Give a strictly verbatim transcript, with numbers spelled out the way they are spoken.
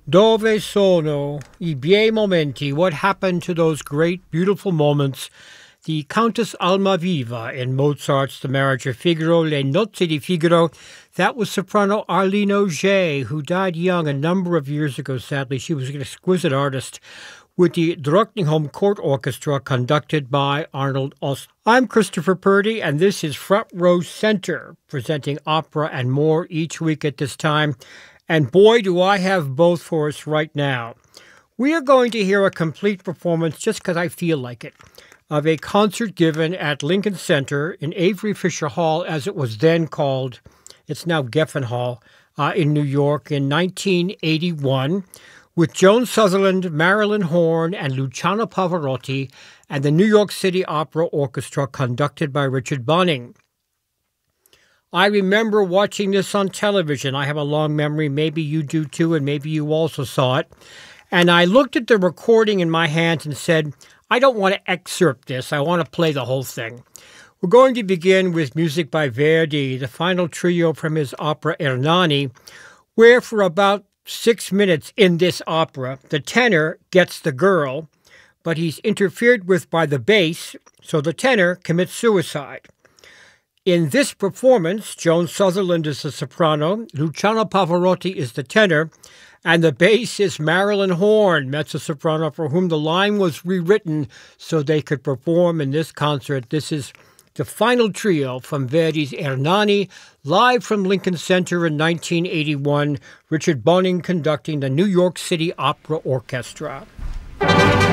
Dove sono I bei momenti? What happened to those great, beautiful moments? The Countess Almaviva in Mozart's The Marriage of Figaro, Le Nozze di Figaro. That was soprano Arlene Auger, who died young a number of years ago, sadly. She was an exquisite artist with the Drottningholm Court Orchestra conducted by Arnold Ost. I'm Christopher Purdy, and this is Front Row Center, presenting opera and more each week at this time. And boy, do I have both for us right now. We are going to hear a complete performance, just because I feel like it, of a concert given at Lincoln Center in Avery Fisher Hall, as it was then called. It's now Geffen Hall uh, in New York in nineteen eighty-one, with Joan Sutherland, Marilyn Horne, and Luciano Pavarotti, and the New York City Opera Orchestra conducted by Richard Bunning. I remember watching this on television. I have a long memory. Maybe you do too, and maybe you also saw it. And I looked at the recording in my hands and said, I don't want to excerpt this. I want to play the whole thing. We're going to begin with music by Verdi, the final trio from his opera Ernani, where for about six minutes in this opera, the tenor gets the girl, but he's interfered with by the bass, so the tenor commits suicide. In this performance, Joan Sutherland is the soprano, Luciano Pavarotti is the tenor, and the bass is Marilyn Horne, mezzo-soprano, for whom the line was rewritten so they could perform in this concert. This is the final trio from Verdi's Ernani, live from Lincoln Center in nineteen eighty-one, Richard Bunning conducting the New York City Opera Orchestra.